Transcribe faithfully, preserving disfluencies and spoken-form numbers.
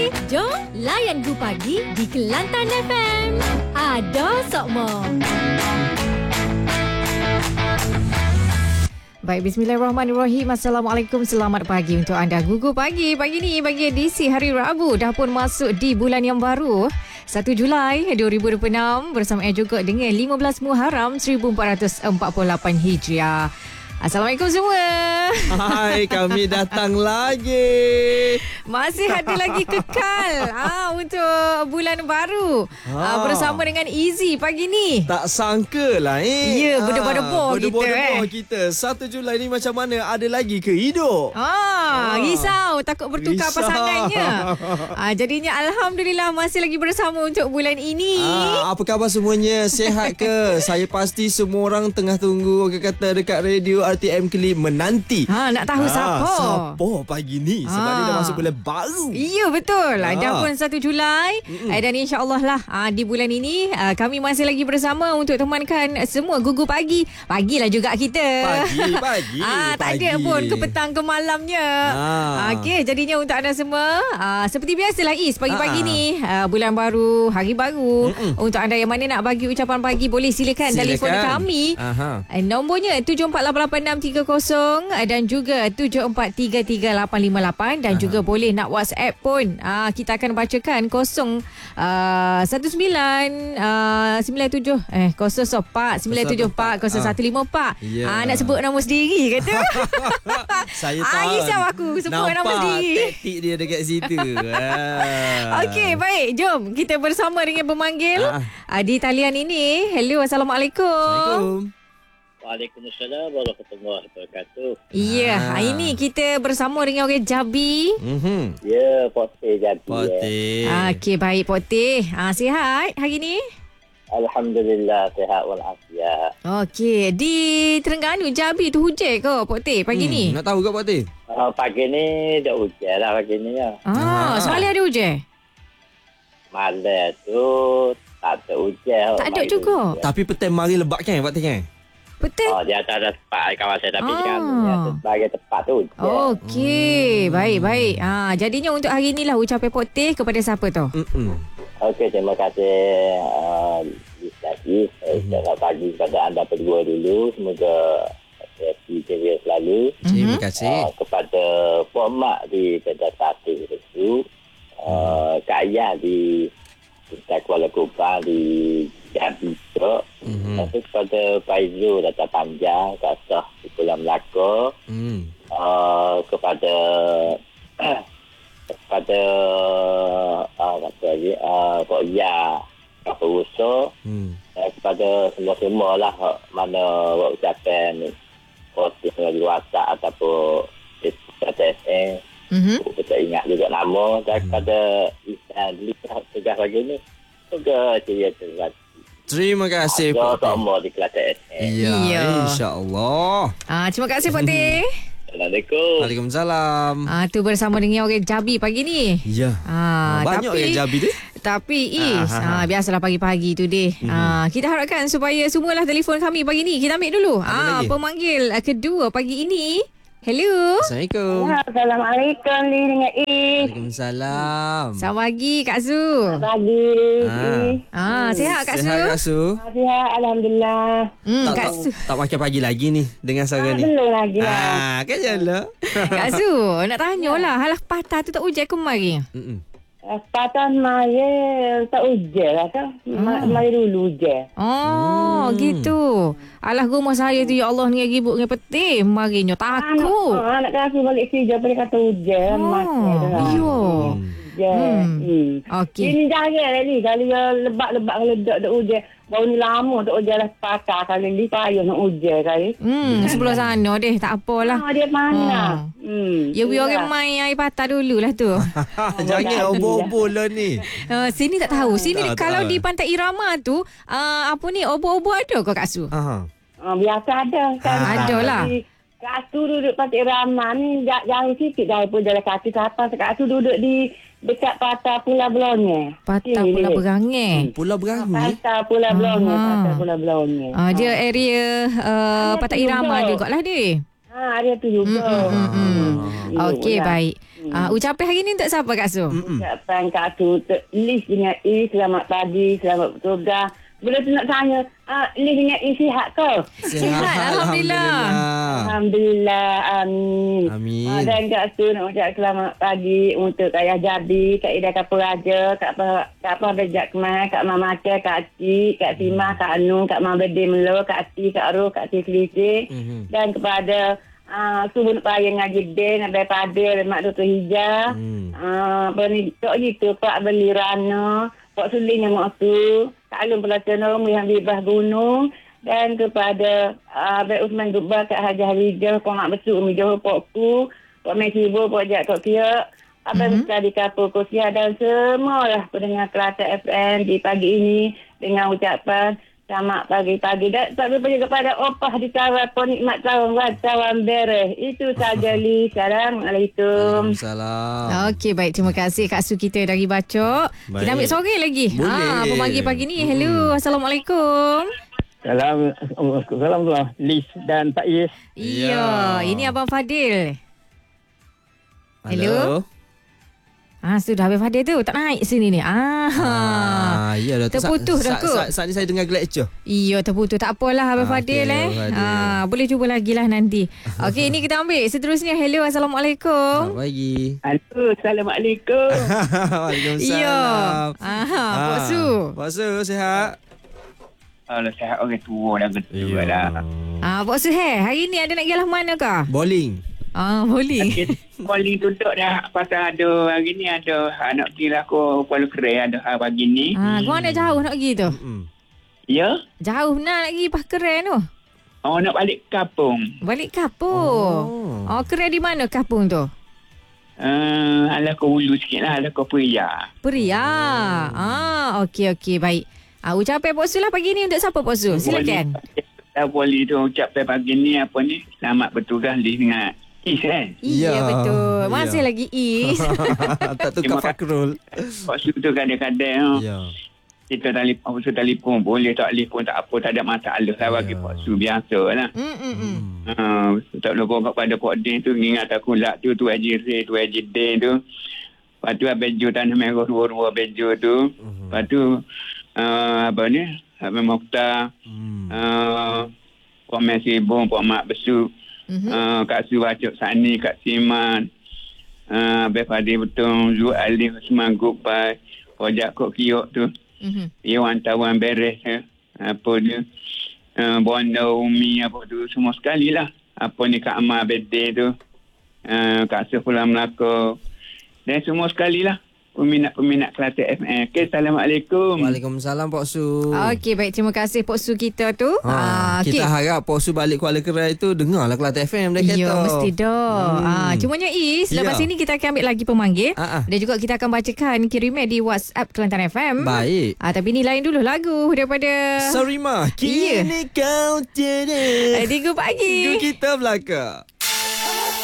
Pagi. Jom layan Gu Pagi di Kelantan F M. Ada Sokmo. Baik, bismillahirrahmanirrahim. Assalamualaikum, selamat pagi untuk anda. Gugu Pagi, pagi ni bagi edisi hari Rabu. Dah pun masuk di bulan yang baru, satu Julai dua ribu dua puluh enam. Bersama saya juga dengan lima belas Muharram seribu empat ratus empat puluh lapan Hijriah. Assalamualaikum semua. Hai, kami datang lagi. Masih ada lagi kekal ha, untuk bulan baru ha. Ha, bersama dengan Easy pagi ni. Tak sangka lah eh. Ya, berdebar-debar kita Berdebar-debar eh. kita. satu Julai ni macam mana ada lagi ke hidup? Ah, ha. Risau takut bertukar Risau. pasangannya. Ha, jadinya Alhamdulillah masih lagi bersama untuk bulan ini. Ah, apa khabar semuanya? Sihat ke? Saya pasti semua orang tengah tunggu, orang kata dekat radio R T M Kelip menanti. Ha, nak tahu Ah, siapa? Siapa pagi ni? Sebab Ah. ni dah masuk bulan baru. Ya, betul. Ah. Dah pun satu Julai. Mm-mm. Dan insya-Allah lah ah, di bulan ini ah, kami masih lagi bersama untuk temankan semua Gugu Pagi. Pagilah juga kita. Pagi, pagi. Ah, tak pagi. ada pun ke petang ke malamnya. Ah. Okey, jadinya untuk anda semua ah, seperti biasalah Is pagi-pagi Ah. ni ah, bulan baru, hari baru. Mm-mm. Untuk anda yang mana nak bagi ucapan pagi boleh silakan, Silakan. telefon kami. Aha. Eh, Nombornya tujuh empat lapan lapan enam tiga kosong dan juga tujuh empat tiga tiga lapan lima lapan dan Aha. juga boleh nak WhatsApp pun. Ah, kita akan bacakan kosong satu sembilan sembilan tujuh eh kosong empat sembilan tujuh empat kosong satu lima empat. Ya. Ah, nak sebut nama sendiri kata. Saya Ah, tahu. risau aku sebut nama sendiri. taktik dia dekat situ. ah. Okey, baik. Jom kita bersama dengan pemanggil Ah. ah, di talian ini. Hello, Assalamualaikum. Assalamualaikum. Waalaikumsalam warahmatullahi wabarakatuh. Ya, Ah. hari ni kita bersama dengan orang Jabi. Mhm. Ya, pote jadi. Pote. Ah, Okey, baik Pok Teh. Ah, sihat hari ni? Alhamdulillah sihat walafiat. Okey, di Terengganu Jabi tu hujan ke Pok Teh pagi Hmm, ni? Nak tahu ke Pote? Uh, pagi ni dah hujan lah pagi ni ya. Ah, Ah. semalam ada hujan? Malam tu tak ada hujan. Tak ada Pagi juga. hujan. Tapi petang mari lebat kan Pote kan? Betul? Oh, dia tak ada tempat kawasan tapi Ah. kan dia sebagai tempat tu hujan. Okey, baik baik. Ah, jadinya untuk hari ni lah ucapan Pok Teh kepada siapa tu? Mm-mm. Okey, terima kasih uh, Listaki. Mhm. Selamat pagi kepada anda berdua dulu. Semoga sesi ceria selalu. Terima kasih. Uh, kepada Puan Mak di Pedar Satu itu, uh, Kak Ayah di Pusat Kuala Kupang di Jambi juga. Mhm. Lepas tu kepada Faizu Data Panjang, Kasah di Pulau Melaka. Hmm. Uh, kepada kepada uh, kata lagi uh, Tok Ya Kapa Rusa. Hmm. Uh, kepada semua-semua lah mana buat ucapan posting melalui WhatsApp ataupun T S N. Mhm. Kita ingat juga nama. Dan kepada Isan Lisa tugas pagi ni, semoga ceria terus. Terima kasih Ada Pote. semua di kelas T S N. Ya, Ya. insya-Allah. Ah, terima kasih Pok Teh. Assalamualaikum. Waalaikumsalam. Ah, tu bersama dengan orang Jabi pagi ni. Ya. Ah, Banyak tapi, yang Jabi tu. Tapi Is, Ah, ah, ah. ah, biasalah pagi-pagi tu deh. Mhm. Ah, kita harapkan supaya semualah telefon kami pagi ni. Kita ambil dulu. Ada Ah, lagi? pemanggil ah, kedua pagi ini. Hello. Assalamualaikum. Assalamualaikum Li dengan I. Waalaikumsalam. Selamat pagi Kak Su. Pagi. Ah. Ah, sihat Kak Su? Sehat Kak Su? Sihat Alhamdulillah. Hmm, Tak, Kak tak, Su. tak pakai pagi lagi ni dengan suara Ah, ni. belum lagi lah. Ah, kan jalan. Kak Su, nak tanya lah. Halah patah tu tak hujan kemarin? Mm-mm. Patah maya tak hujan lah kan. Ma- Maya dulu hujan. Oh, Hmm. gitu. Alah rumah saya tu ya Allah ni ribut dengan peti. Marinya takut. Ah, anak kaki balik kerja boleh kata hujan. Oh, Mati dah. iyo. Hujan. Hmm. Hmm. Okey. Ini jangan lah ni. Kalau dia lebat-lebat kalau duduk duduk hujan. Baru ni lama tak hujan lah patah. Kali ni payah nak hujan kali. Hmm, sebelah sana deh. Tak apalah. Ah, dia mana? Oh. Hmm. Ya, we orang main air patah dululah tu. Jangan obor-obor lah ni. Uh, sini tak tahu. Sini Tak, kalau tak. di Pantai Irama tu, uh, apa ni, obor-obor ada ke Kak Su? Aha. Ah, biasa ada. Kan? Ah, ada lah. Kak Su duduk Pantai Irama ni jauh sikit daripada jalan kaki kapal. Kak Su duduk di dekat patah Pulau Belonge. Patah Sini, Pulau ni. Berangai. Pulau Berangi. Patah Pulau Belonge. Ah. Patah Pulau Belonge. Uh, dia area uh, Ada Pantai tu Irama juga. jugalah dia. Ha, ada tu juga. Hmm, hmm, hmm, hmm. Okey, lah. baik. Uh, ucapan hari ni untuk siapa Kak Su? Ucapan Kak Su untuk Liz dengan I. Selamat pagi, selamat bertugas. Bila tu nak tanya, uh, Liz dengan I sihat ke? Sihat, Alhamdulillah. Alhamdulillah, amin. Amin. Uh, dan Kak Su nak ucap selamat pagi untuk Kak Yah Jabi, Kak Ida Kapur Raja, Kak Pa, Kak Pa Bejak Kemal, Kak Mama Maca, Kak Cik, Kak Timah, Kak Anu, Kak Mama Bede Melo, Kak Ti, Kak Ruh, Kak Ti Selisih. Mhm. Dan kepada Uh, Subun Paya Ngaji Den, Abai Padil, Mak Dr. Hijau, Hmm. uh, apa ni, Tok gitu, Pak Beli Rana, Pak Suling yang Maksu, Kak Alun Pelacana, Yang Bibah Gunung, dan kepada uh, Abai Usman Gubah, Kak Haji Harijah, Pak Mak Besuk, Umi Johor, Pak Ku, Pak Mesibo, Pak Jak Tok Tiak, Abai mm-hmm. Mustadi Kapur Kosia, dan semualah pendengar Kelate F M di pagi ini dengan ucapan selamat pagi-pagi. Dan tak lupa juga kepada opah di Tawar penikmat tahun wartawan beres. Itu saja Li. Assalamualaikum. Waalaikumsalam. Okey, baik. Terima kasih Kak Su kita dari Bacok. Baik. Kita ambil sore lagi. Boleh. Ha, pemagi pagi ni. Hello. Assalamualaikum. Salam, salam Liz dan Pak Is. Iya. Ya. Ini Abang Fadil. Hello. Hello. Ah, sudah Abang Fadil tu. Tak naik sini ni. Ah. Ah, ya dah. Terputus dah kot. Saat, saat ni saya dengar lecture. Iya, terputus. Tak apalah Abang Ah, Fadil okey, eh. Abang Fadil. Ah, boleh cuba lagi lah nanti. Okey, ini kita ambil. Seterusnya. Hello. Assalamualaikum. Selamat pagi. Halo, Assalamualaikum. Waalaikumsalam. Iya. Aha, Pak Su. Pak Su, sihat? Kalau saya orang tua dah betul Ya. dah. Ah, Pak Su, hey, hari ni ada nak pergi lah mana kah? Bowling. Ah, boleh. Boleh duduk dah pasal ada hari ni ada anak kira aku Kuala Kerai ada hari pagi ni. Ah, kau nak jauh nak pergi tu? Hmm. Ya? Jauh nak nak pergi Pas Keren tu. Oh nak balik kampung. Balik kampung. Oh. Oh, Keren di mana kampung tu? Uh, ala ko hulu sikit lah, ala ko Peria. Peria. Ah, okey okey baik. Ah, ucapan Pak Su lah pagi ni untuk siapa Pak Su? Silakan. Boleh, boleh tu ucapkan pagi ni apa ni, selamat bertugas Liz dengan Is kan? Iya, Ya. betul. Masih Ya. lagi Is. Tak tukar Terima kasih. fakrul. Waktu tu kadang-kadang Ya. kita telefon, apa telefon boleh tak telefon tak apa, tak ada masalah lah bagi Ya. Pak Su biasa lah. Hmm hmm hmm. Uh, tak lupa kepada Pak Din tu ingat aku lak tu tu Haji Ray tu Haji Din tu. Lepas tu bejo tanah merah dua-dua bejo tu. Mhm. Lepas tu uh, apa ni? Abang Mokhtar, Hmm. uh, Pak Mesibong, Pak Mak Besuk, Mhm. uh, Kak Su Wacuk Sani, Kak Siman, uh, Abang Fadil Betung, Zul Alif, Usman Gupai, Pojak Kok Kiok tu. Mhm. Dia wantawan beres ya. Apa dia? Uh, Bonda Umi apa tu semua sekali lah. Apa ni Kak Amar Bede tu. Uh, Kak Sefulah Melaka. Dan semua sekali lah. Peminat-peminat Kelate F M. Okay, Assalamualaikum. Waalaikumsalam Pak Su. Okey, baik. Terima kasih Pak Su kita tu. Ha, Ah, kita okey. harap Pak Su balik Kuala Kerai tu dengarlah Kelate F M dia kata. Ya, mesti dah. Hmm. Ah, cumanya Is, lepas Ya. ini kita akan ambil lagi pemanggil. Ah, ah. Dan juga kita akan bacakan kiriman di WhatsApp Kelantan F M. Baik. Ah, tapi ni lain dulu lagu daripada Sarima, kini kau tiada. Eh, Tiga pagi. Tiga kita belakang.